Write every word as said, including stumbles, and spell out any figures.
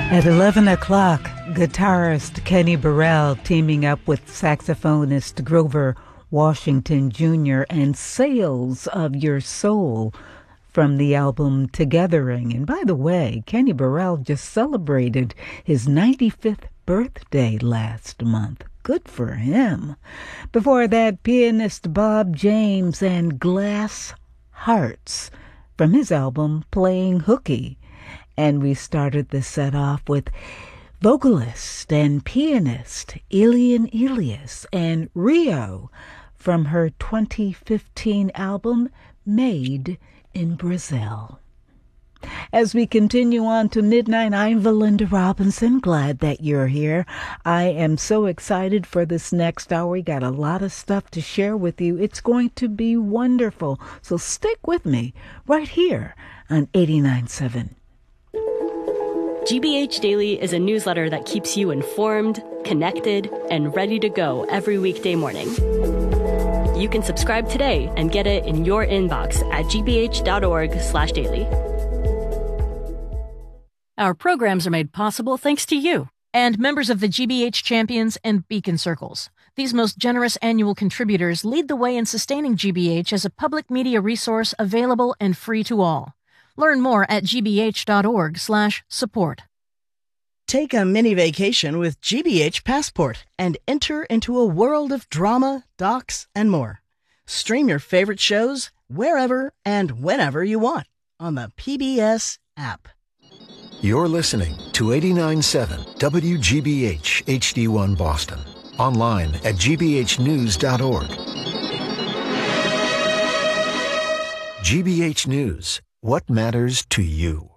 At eleven o'clock, guitarist Kenny Burrell teaming up with saxophonist Grover Washington Junior and Sales of Your Soul from the album Togethering. And by the way, Kenny Burrell just celebrated his ninety-fifth birthday last month. Good for him. Before that, pianist Bob James and Glass Hearts from his album Playing Hooky. And we started the set off with vocalist and pianist Elian Elias and Rio from her twenty fifteen album Made in Brazil. As we continue on to midnight, I'm Valinda Robinson. Glad that you're here. I am so excited for this next hour. We got a lot of stuff to share with you. It's going to be wonderful. So stick with me right here on eighty-nine point seven. G B H Daily is a newsletter that keeps you informed, connected, and ready to go every weekday morning. You can subscribe today and get it in your inbox at gbh.org slash daily. Our programs are made possible thanks to you and members of the G B H Champions and Beacon Circles. These most generous annual contributors lead the way in sustaining G B H as a public media resource available and free to all. Learn more at gbh.org slash support. Take a mini vacation with G B H Passport and enter into a world of drama, docs, and more. Stream your favorite shows wherever and whenever you want on the P B S app. You're listening to eighty-nine point seven W G B H H D one Boston. Online at g b h news dot org. G B H News. What matters to you?